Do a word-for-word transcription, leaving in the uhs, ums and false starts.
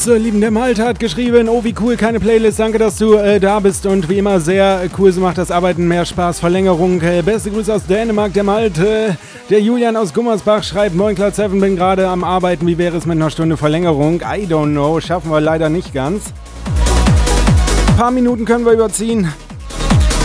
uns äh, lieben. Der Malte hat geschrieben, oh wie cool, keine Playlist, danke, dass du äh, da bist und wie immer sehr äh, cool, so macht das Arbeiten mehr Spaß, Verlängerung, äh, beste Grüße aus Dänemark, der Malte. Der Julian aus Gummersbach schreibt, moin Cloud sieben, bin gerade am Arbeiten, wie wäre es mit einer Stunde Verlängerung? I don't know, schaffen wir leider nicht ganz. Ein paar Minuten können wir überziehen.